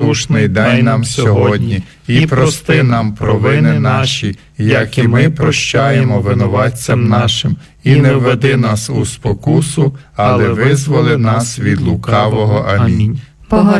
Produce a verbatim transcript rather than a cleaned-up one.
насушний дай нам сьогодні, і прости нам провини наші, як і ми прощаємо винуватцям нашим. І не введи нас у спокусу, але визволи нас від лукавого. Амінь. Богородице,